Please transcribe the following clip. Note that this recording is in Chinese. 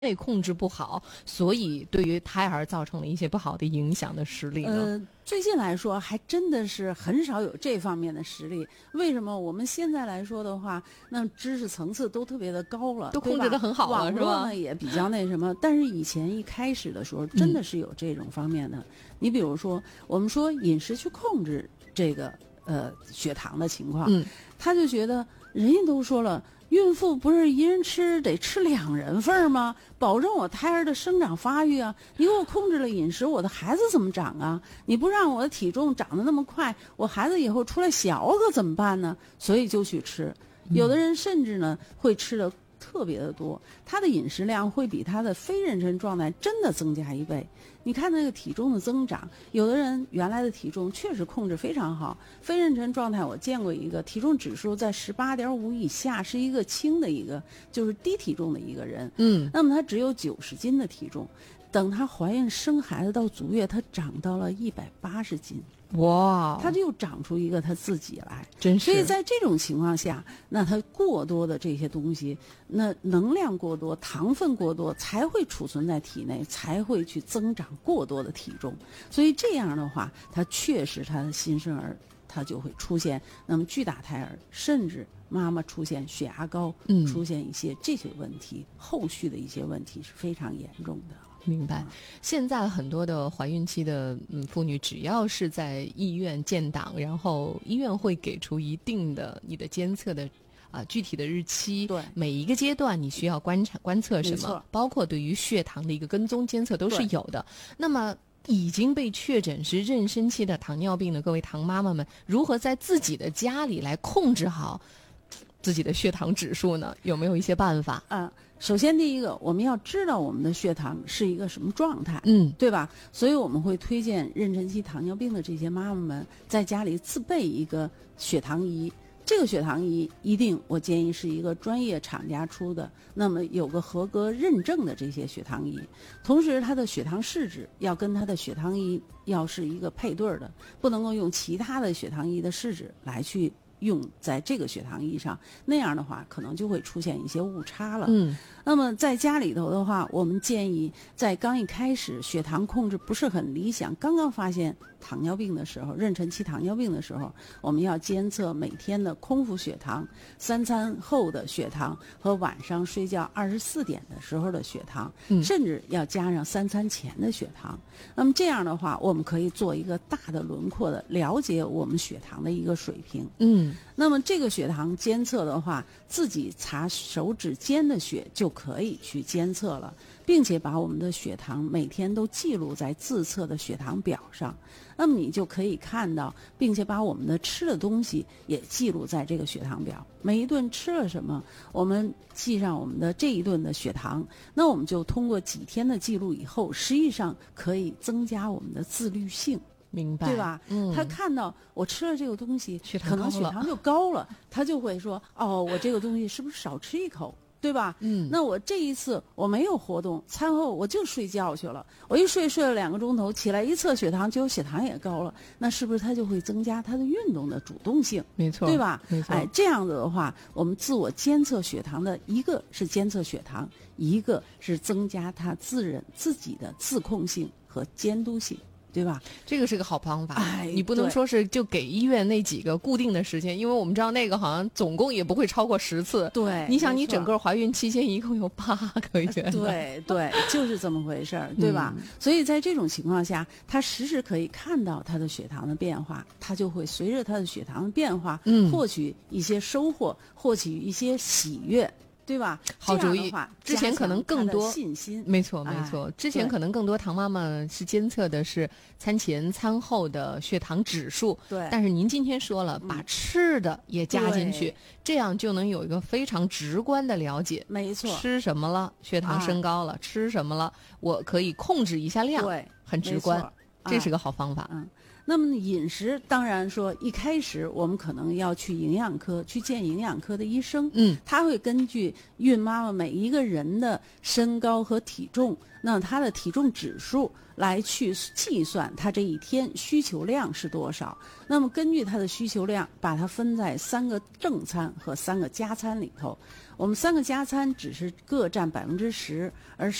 内控制不好，所以对于胎儿造成了一些不好的影响的实例呢？ 最近来说还真的是很少有这方面的实例。为什么？我们现在来说的话，那知识层次都特别的高了， 都控制得很好了， 是吧？网络呢也比较那什么，但是以前一开始的时候，真的是有这种方面的。你比如说，我们说饮食去控制这个血糖的情况，他就觉得人家都说了。孕妇不是一人吃，得吃2人份吗？保证我胎儿的生长发育啊！你给我控制了饮食，我的孩子怎么长啊？你不让我的体重长得那么快，我孩子以后出来小可怎么办呢？所以就去吃。有的人甚至呢会吃的特别的多，他的饮食量会比他的非妊娠状态真的增加1倍。你看那个体重的增长，有的人原来的体重确实控制非常好，非妊娠状态我见过一个体重指数在18.5以下，是一个轻的一个就是低体重的一个人，那么他只有90斤的体重，等她怀孕生孩子到足月，她长到了180斤。 哇， 他就长出一个他自己来， 真是。 所以在这种情况下，那他过多的这些东西，那能量过多、糖分过多，才会储存在体内，才会去增长过多的体重。所以这样的话，他确实他的新生儿他就会出现那么巨大胎儿，甚至妈妈出现血压高，出现一些这些问题，后续的一些问题是非常严重的。 明白。现在很多的怀孕期的妇女，只要是在医院建档，然后医院会给出一定的你的监测的具体的日期， 对， 每一个阶段你需要观测什么，包括对于血糖的一个跟踪监测都是有的。那么已经被确诊是妊娠期的糖尿病的各位糖妈妈们，如何在自己的家里来控制好自己的血糖指数呢？有没有一些办法？ 首先第一个，我们要知道我们的血糖是一个什么状态，对吧？所以我们会推荐妊娠期糖尿病的这些妈妈们在家里自备一个血糖仪。这个血糖仪一定，我建议是一个专业厂家出的，那么有个合格认证的这些血糖仪。同时，它的血糖试纸要跟它的血糖仪要是一个配对的，不能够用其他的血糖仪的试纸来去用在这个血糖仪上，那样的话可能就会出现一些误差了。那么在家里头的话，我们建议在刚一开始血糖控制不是很理想，刚刚发现糖尿病的时候，妊娠期糖尿病的时候，我们要监测每天的空腹血糖、3餐后的血糖和晚上睡觉24点的时候的血糖，甚至要加上3餐前的血糖。那么这样的话，我们可以做一个大的轮廓的了解我们血糖的一个水平。那么这个血糖监测的话，自己擦手指尖的血就可以去监测了，并且把我们的血糖每天都记录在自测的血糖表上。那么你就可以看到，并且把我们的吃的东西也记录在这个血糖表。每一顿吃了什么，我们记上我们的这一顿的血糖，那我们就通过几天的记录以后，实际上可以增加我们的自律性。 明白， 对吧？他看到我吃了这个东西，可能血糖就高了，他就会说：“哦，我这个东西是不是少吃一口？”对吧？那我这一次我没有活动，餐后我就睡觉去了。我一睡了2个钟头，起来一测血糖，结果血糖也高了。那是不是他就会增加他的运动的主动性？ 没错， 对吧？ 没错。 这样子的话，我们自我监测血糖的一个是监测血糖，一个是增加他自己的自控性和监督性。对吧？ 这个是个好方法。你不能说是就给医院那几个固定的时间，因为我们知道那个好像总共也不会超过10次。 对， 你想你整个怀孕期间一共有8个月。 对，就是这么回事儿，对吧？所以在这种情况下，他时时可以看到他的血糖的变化，他就会随着他的血糖的变化，获取一些收获，获取一些喜悦。对吧？ 好主意。之前可能更多信心， 没错。之前可能更多糖妈妈是监测的是餐前餐后的血糖指数， 对。 但是您今天说了，把吃的也加进去，这样就能有一个非常直观的了解。 没错， 吃什么了，血糖升高了；吃什么了，我可以控制一下量， 对， 很直观。这是个好方法。 那么饮食当然说一开始我们可能要去营养科去见营养科的医生，他会根据孕妈妈每一个人的身高和体重，那她的体重指数来去计算她这一天需求量是多少。那么根据她的需求量，把它分在3个正餐和3个加餐里头。我们3个加餐只是各占10%，而